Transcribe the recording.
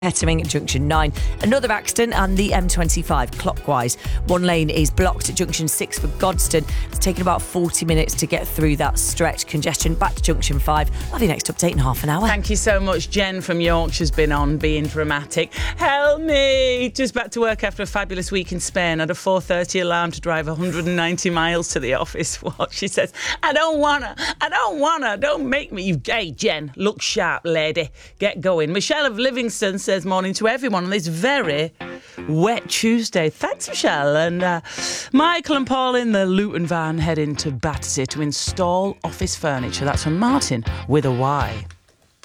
Kettering at junction 9. Another accident and the M25 clockwise. One lane is blocked at junction 6 for Godstone. It's taken about 40 minutes to get through that stretch. Congestion back to junction 5. I'll have your next update in half an hour. Thank you so much. Jen from Yorkshire's been on being dramatic. Help me! Just back to work after a fabulous week in Spain. Had a 4:30 alarm to drive 190 miles to the office. What? She says, I don't wanna, don't make me. Hey, Jen, look sharp, lady. Get going. Michelle of Livingston says morning to everyone on this very wet Tuesday. Thanks, Michelle. And Michael and Paul in the Luton van heading to Battersea to install office furniture. That's from Martin with a Y.